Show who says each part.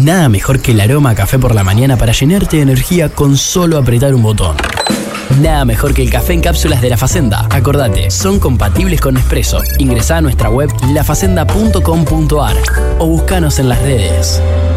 Speaker 1: Nada mejor que el aroma a café por la mañana para llenarte de energía con solo apretar un botón. Nada mejor que el café en cápsulas de La Facenda. Acordate, son compatibles con Nespresso. Ingresá a nuestra web lafacenda.com.ar o buscanos en las redes.